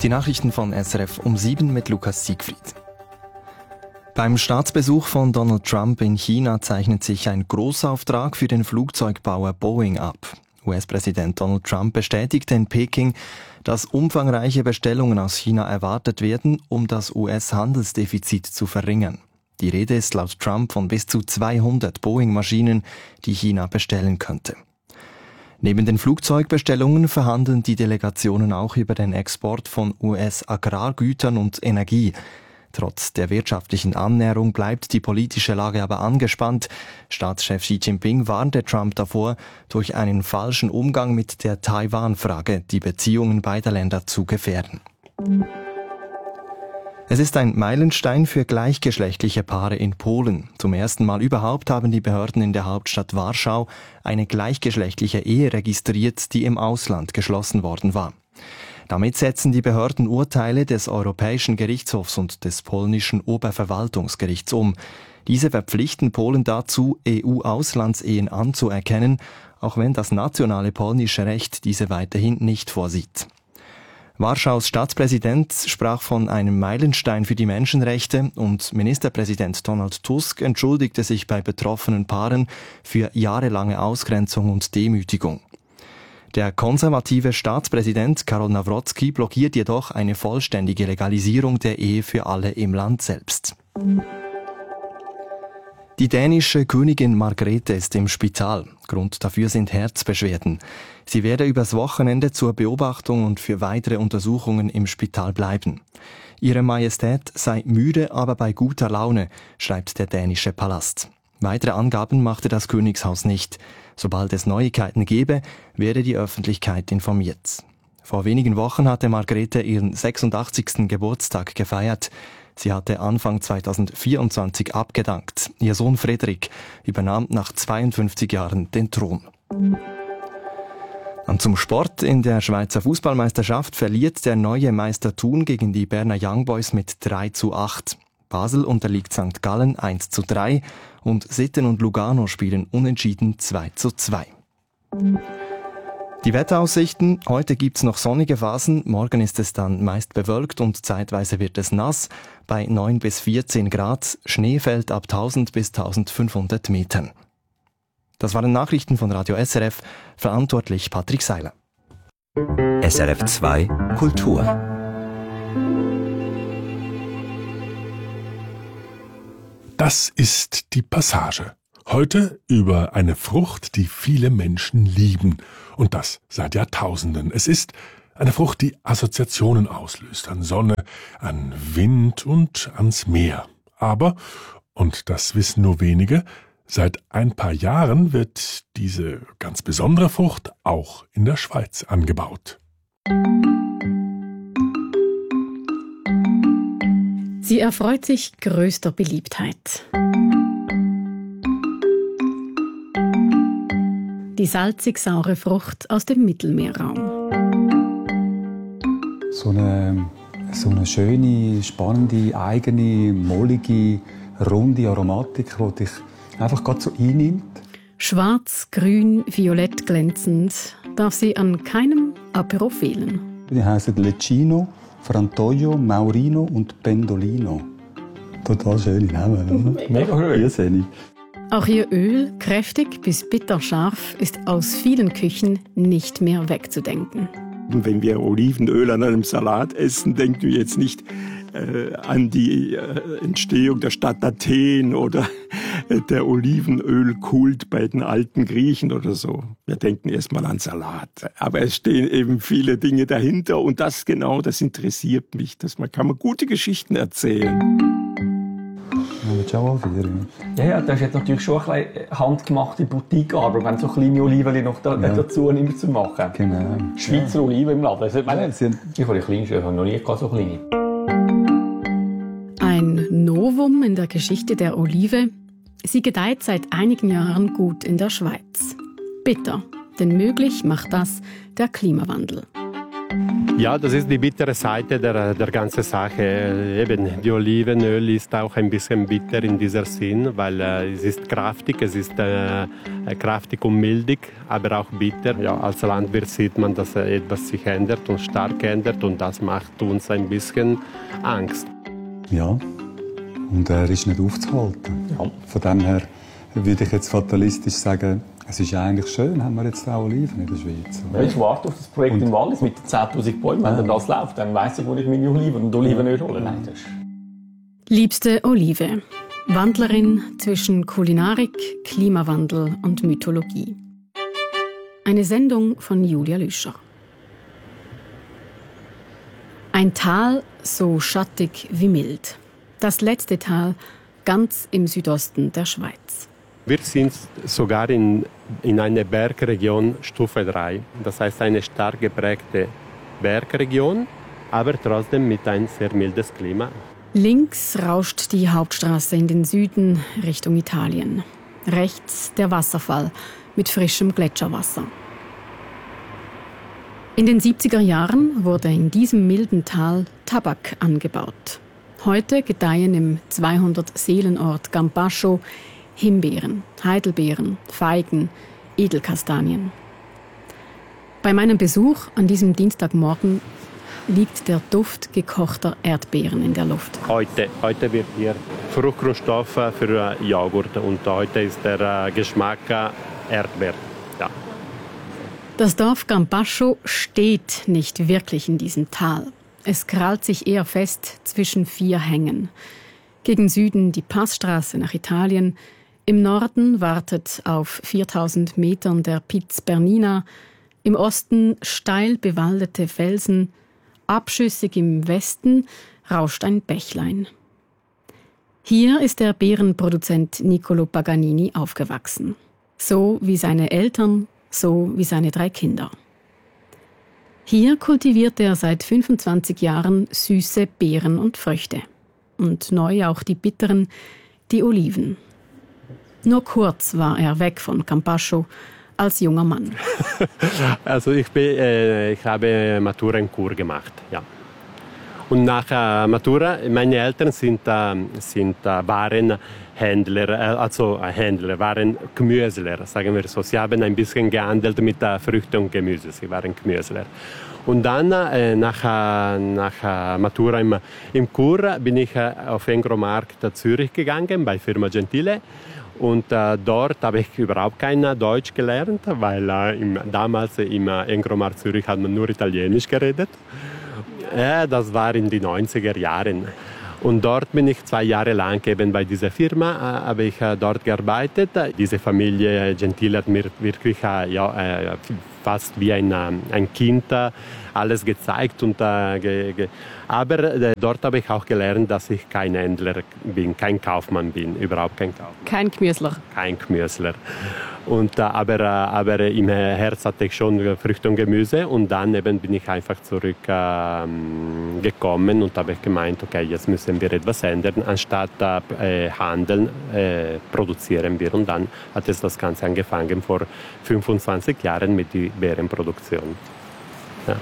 Die Nachrichten von SRF um 7 mit Lukas Siegfried. Beim Staatsbesuch von Donald Trump in China zeichnet sich ein Großauftrag für den Flugzeugbauer Boeing ab. US-Präsident Donald Trump bestätigte in Peking, dass umfangreiche Bestellungen aus China erwartet werden, um das US-Handelsdefizit zu verringern. Die Rede ist laut Trump von bis zu 200 Boeing-Maschinen, die China bestellen könnte. Neben den Flugzeugbestellungen verhandeln die Delegationen auch über den Export von US-Agrargütern und Energie. Trotz der wirtschaftlichen Annäherung bleibt die politische Lage aber angespannt. Staatschef Xi Jinping warnte Trump davor, durch einen falschen Umgang mit der Taiwan-Frage die Beziehungen beider Länder zu gefährden. Es ist ein Meilenstein für gleichgeschlechtliche Paare in Polen. Zum ersten Mal überhaupt haben die Behörden in der Hauptstadt Warschau eine gleichgeschlechtliche Ehe registriert, die im Ausland geschlossen worden war. Damit setzen die Behörden Urteile des Europäischen Gerichtshofs und des polnischen Oberverwaltungsgerichts um. Diese verpflichten Polen dazu, EU-Auslandsehen anzuerkennen, auch wenn das nationale polnische Recht diese weiterhin nicht vorsieht. Warschaus Stadtpräsident sprach von einem Meilenstein für die Menschenrechte und Ministerpräsident Donald Tusk entschuldigte sich bei betroffenen Paaren für jahrelange Ausgrenzung und Demütigung. Der konservative Staatspräsident Karol Nawrocki blockiert jedoch eine vollständige Legalisierung der Ehe für alle im Land selbst. Die dänische Königin Margrethe ist im Spital. Grund dafür sind Herzbeschwerden. Sie werde übers Wochenende zur Beobachtung und für weitere Untersuchungen im Spital bleiben. Ihre Majestät sei müde, aber bei guter Laune, schreibt der dänische Palast. Weitere Angaben machte das Königshaus nicht. Sobald es Neuigkeiten gebe, werde die Öffentlichkeit informiert. Vor wenigen Wochen hatte Margrethe ihren 86. Geburtstag gefeiert. Sie hatte Anfang 2024 abgedankt. Ihr Sohn Frederik übernahm nach 52 Jahren den Thron. Und zum Sport. In der Schweizer Fußballmeisterschaft verliert der neue Meister Thun gegen die Berner Young Boys mit 3:8. Basel unterliegt St. Gallen 1:3 und Sitten und Lugano spielen unentschieden 2:2. Die Wetteraussichten: Heute gibt's noch sonnige Phasen, morgen ist es dann meist bewölkt und zeitweise wird es nass, bei 9 bis 14 Grad, Schnee fällt ab 1000 bis 1500 Metern. Das waren Nachrichten von Radio SRF, verantwortlich Patrick Seiler. SRF 2 Kultur. Das ist die Passage. Heute über eine Frucht, die viele Menschen lieben. Und das seit Jahrtausenden. Es ist eine Frucht, die Assoziationen auslöst. An Sonne, an Wind und ans Meer. Aber, und das wissen nur wenige, seit ein paar Jahren wird diese ganz besondere Frucht auch in der Schweiz angebaut. Sie erfreut sich größter Beliebtheit. Die salzig-saure Frucht aus dem Mittelmeerraum. So eine schöne, spannende, eigene, mollige, runde Aromatik, die dich einfach gerade so einnimmt. Schwarz, grün, violett glänzend darf sie an keinem Apero fehlen. Die heißen Lecchino, Frantoio, Maurino und Pendolino. Total schöne Namen, oder? Mega schön. Irrsinnig. Auch ihr Öl, kräftig bis bitterscharf, ist aus vielen Küchen nicht mehr wegzudenken. Und wenn wir Olivenöl an einem Salat essen, denken wir jetzt nicht an die Entstehung der Stadt Athen oder der Olivenölkult bei den alten Griechen oder so. Wir denken erstmal an Salat. Aber es stehen eben viele Dinge dahinter und das interessiert mich. Man kann gute Geschichten erzählen. Ja, das ist jetzt natürlich schon ein bisschen handgemachte Boutique-Arbeit, wenn so kleine Oliven noch dazu nimmt zu machen. Genau. Schweizer Oliven im Laden. Ich habe die kleinsten, ich habe noch nie so kleine. Ein Novum in der Geschichte der Olive. Sie gedeiht seit einigen Jahren gut in der Schweiz. Bitter, denn möglich macht das der Klimawandel. Ja, das ist die bittere Seite der ganzen Sache. Eben, die Olivenöl ist auch ein bisschen bitter in dieser Sinn, weil es ist kraftig, kraftig und mildig, aber auch bitter. Ja, als Landwirt sieht man, dass etwas sich ändert und stark ändert und das macht uns ein bisschen Angst. Ja, und er ist nicht aufzuhalten. Ja. Von dem her würde ich jetzt fatalistisch sagen, es ist eigentlich schön, haben wir jetzt auch Oliven in der Schweiz. Ja, ich warte auf das Projekt in Wallis mit 10'000 Bäumen. Wenn das läuft, dann weiss ich, wo ich meine Oliven und Olivenöl hole. Nein, das ist... Liebste Olive, Wandlerin zwischen Kulinarik, Klimawandel und Mythologie. Eine Sendung von Julia Lüscher. Ein Tal so schattig wie mild. Das letzte Tal ganz im Südosten der Schweiz. Wir sind sogar in einer Bergregion Stufe 3. Das heißt eine stark geprägte Bergregion, aber trotzdem mit einem sehr mildes Klima. Links rauscht die Hauptstraße in den Süden Richtung Italien. Rechts der Wasserfall mit frischem Gletscherwasser. In den 70er Jahren wurde in diesem milden Tal Tabak angebaut. Heute gedeihen im 200-Seelenort Campeche Himbeeren, Heidelbeeren, Feigen, Edelkastanien. Bei meinem Besuch an diesem Dienstagmorgen liegt der Duft gekochter Erdbeeren in der Luft. Heute wird hier Fruchtgrundstoffe für Joghurt und heute ist der Geschmack Erdbeer. Ja. Das Dorf Campeche steht nicht wirklich in diesem Tal. Es krallt sich eher fest zwischen 4 Hängen. Gegen Süden die Passstraße nach Italien. Im Norden wartet auf 4000 Metern der Piz Bernina. Im Osten steil bewaldete Felsen. Abschüssig im Westen rauscht ein Bächlein. Hier ist der Beerenproduzent Niccolo Paganini aufgewachsen. So wie seine Eltern, so wie seine 3 Kinder. Hier kultiviert er seit 25 Jahren süße Beeren und Früchte. Und neu auch die bitteren, die Oliven. Nur kurz war er weg von Campeche als junger Mann. Also ich habe Matura in Chur gemacht, ja. Und nach Matura, meine Eltern waren Händler, waren Gemüsler, sagen wir so. Sie haben ein bisschen gehandelt mit Früchten und Gemüse, sie waren Gemüsler. Und dann nach Matura im Chur bin ich auf Engromarkt Zürich gegangen, bei Firma Gentile. Und dort habe ich überhaupt kein Deutsch gelernt, weil damals im Engromarkt Zürich hat man nur Italienisch geredet. Das war in den 90er Jahren. Und dort bin ich 2 Jahre lang eben bei dieser Firma, habe ich dort gearbeitet. Diese Familie Gentile hat mir wirklich fast wie ein Kind alles gezeigt. Aber dort habe ich auch gelernt, dass ich kein Händler bin, kein Kaufmann bin, überhaupt kein Kaufmann. Kein Gemüsler. Kein Gemüsler. Aber im Herz hatte ich schon Früchte und Gemüse und dann eben bin ich einfach zurückgekommen und habe gemeint, okay, jetzt müssen wir etwas ändern. Anstatt handeln, produzieren wir. Und dann hat es das Ganze angefangen vor 25 Jahren mit der Beerenproduktion. Ja.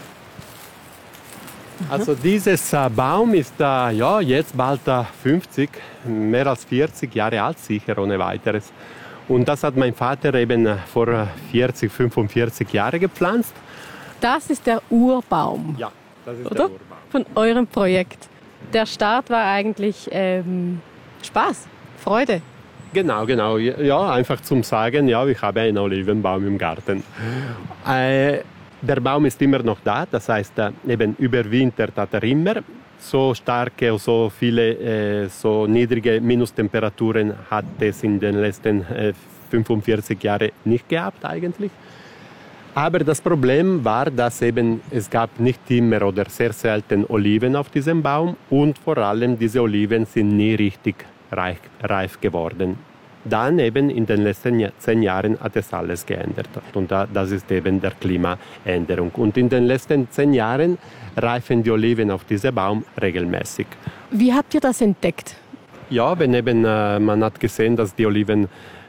Also dieses Baum ist jetzt bald 50, mehr als 40 Jahre alt, sicher ohne weiteres. Und das hat mein Vater eben vor 40, 45 Jahren gepflanzt. Das ist der Urbaum. Ja, das ist oder? Der Urbaum. Von eurem Projekt. Der Start war eigentlich Spaß, Freude. Genau. Ja, einfach zum Sagen, ja, ich habe einen Olivenbaum im Garten. Der Baum ist immer noch da, das heißt, eben überwintert hat er immer. So starke, so viele, so niedrige Minustemperaturen hat es in den letzten 45 Jahren nicht gehabt eigentlich. Aber das Problem war, dass eben es gab nicht immer oder sehr selten Oliven auf diesem Baum und vor allem diese Oliven sind nie richtig reif geworden. Dann eben in den letzten 10 Jahren hat es alles geändert. Und das ist eben der Klimaänderung. Und in den letzten 10 Jahren reifen die Oliven auf diesem Baum regelmäßig. Wie habt ihr das entdeckt? Ja, man hat gesehen, dass die Oliven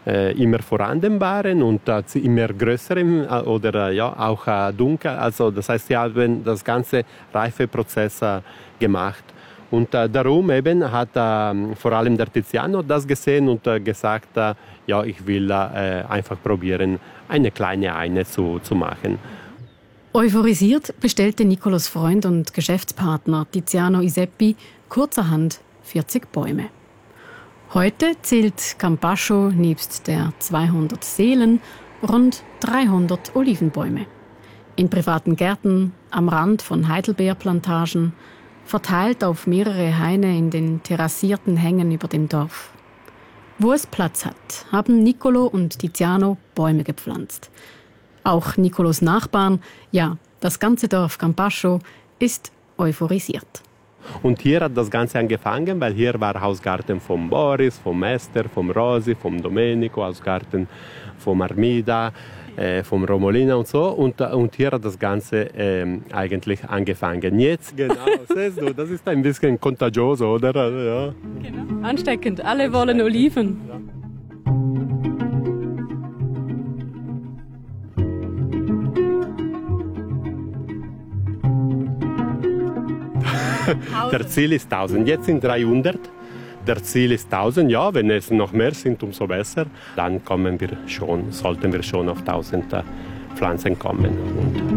immer vorhanden waren und immer größer oder auch dunkel. Also das heißt, sie haben das ganze Reifeprozess gemacht. Und darum eben hat vor allem der Tiziano das gesehen und gesagt, ich will einfach probieren, eine kleine Eine zu machen. Euphorisiert bestellte Niccolos Freund und Geschäftspartner Tiziano Iseppi kurzerhand 40 Bäume. Heute zählt Campascio nebst der 200 Seelen rund 300 Olivenbäume. In privaten Gärten, am Rand von Heidelbeerplantagen, verteilt auf mehrere Haine in den terrassierten Hängen über dem Dorf. Wo es Platz hat, haben Niccolo und Tiziano Bäume gepflanzt. Auch Niccolos Nachbarn, das ganze Dorf Campascio, ist euphorisiert. Und hier hat das Ganze angefangen, weil hier war Hausgarten von Boris, von Esther, von Rosi, von Domenico, Hausgarten von Armida, von Romolina und so. Und hier hat das Ganze eigentlich angefangen. Jetzt, genau, siehst du, das ist ein bisschen contagioso, oder? Ja. Genau. Ansteckend, alle wollen Oliven. Ja. Der Ziel ist 1000, jetzt sind 300. Der Ziel ist 1000, wenn es noch mehr sind, umso besser. Dann sollten wir schon auf 1000 Pflanzen kommen.